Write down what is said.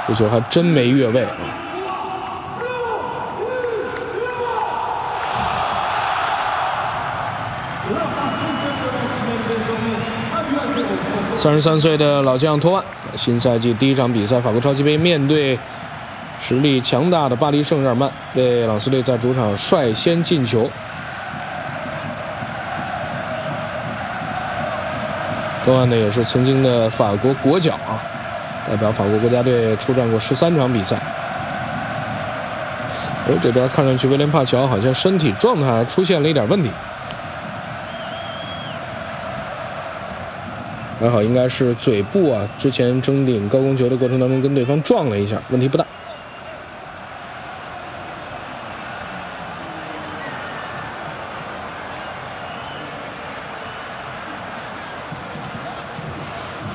这球还真没越位啊。33岁的老将托万，新赛季第一场比赛法国超级杯面对实力强大的巴黎圣日耳曼，为朗斯队在主场率先进球。托万呢也是曾经的法国国脚啊，代表法国国家队出战过13场比赛。这边看上去威廉帕乔好像身体状态出现了一点问题。还好，应该是嘴部啊，之前争顶高空球的过程当中跟对方撞了一下，问题不大。